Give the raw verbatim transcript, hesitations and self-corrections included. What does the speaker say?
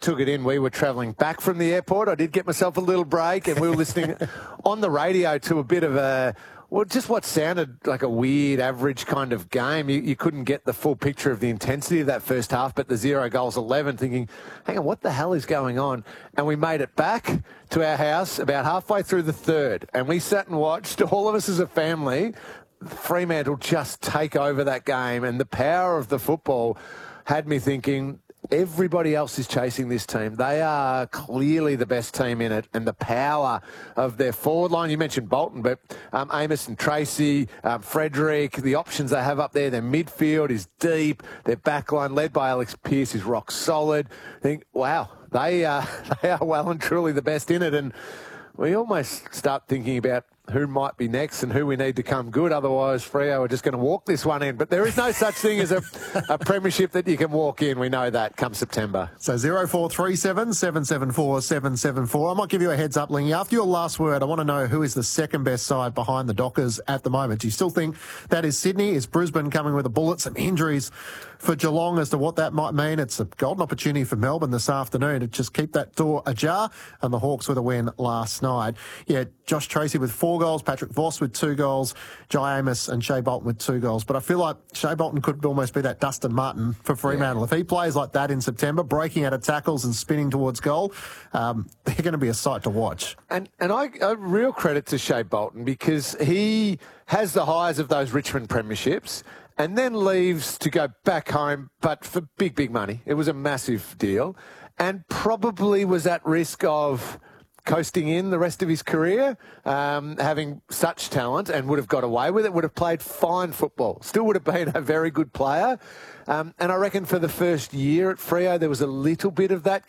took it in. We were travelling back from the airport. I did get myself a little break, and we were listening on the radio to a bit of a, well, just what sounded like a weird, average kind of game. You, you couldn't get the full picture of the intensity of that first half, but the zero goals eleven, thinking, hang on, what the hell is going on? And we made it back to our house about halfway through the third, and we sat and watched, all of us as a family, Fremantle just take over that game, and the power of the football had me thinking, everybody else is chasing this team. They are clearly the best team in it, and the power of their forward line. You mentioned Bolton, but um, Amos and Tracy, um, Frederick, the options they have up there, their midfield is deep, their back line, led by Alex Pearce, is rock solid. I think, wow, they, uh, they are well and truly the best in it, and we almost start thinking about who might be next and who we need to come good. Otherwise, Freo are just going to walk this one in. But there is no such thing as a, a premiership that you can walk in. We know that come September. So zero four three seven, seven seven four, seven seven four. I might give you a heads up, Lingy. After your last word, I want to know who is the second best side behind the Dockers at the moment. Do you still think that is Sydney? Is Brisbane coming with a bullet? Some injuries for Geelong as to what that might mean. It's a golden opportunity for Melbourne this afternoon to just keep that door ajar, and the Hawks with a win last night. Yeah, Josh Tracy with four goals, Patrick Voss with two goals, Jai Amos and Shea Bolton with two goals. But I feel like Shea Bolton could almost be that Dustin Martin for Fremantle. Yeah. If he plays like that in September, breaking out of tackles and spinning towards goal, um, they're going to be a sight to watch. And and I, a real credit to Shea Bolton, because he has the highs of those Richmond premierships and then leaves to go back home, but for big, big money. It was a massive deal, and probably was at risk of coasting in the rest of his career, um, having such talent, and would have got away with it, would have played fine football, still would have been a very good player. Um, and I reckon for the first year at Freo, there was a little bit of that